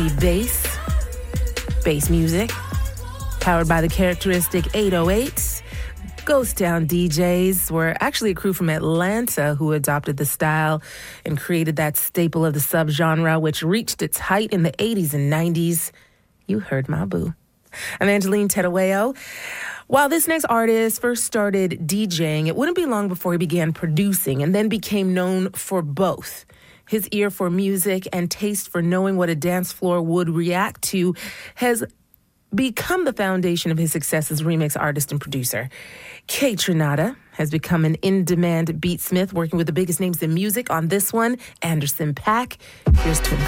bass music, powered by the characteristic 808s. Ghost Town DJs were actually a crew from Atlanta who adopted the style and created that staple of the subgenre, which reached its height in the 80s and 90s. You heard my boo. I'm Angeline Terueo. While this next artist first started DJing, it wouldn't be long before he began producing and then became known for both. His ear for music and taste for knowing what a dance floor would react to has become the foundation of his success as remix artist and producer. Kaytranada has become an in-demand beatsmith, working with the biggest names in music. On this one, Anderson .Paak. Here's Twin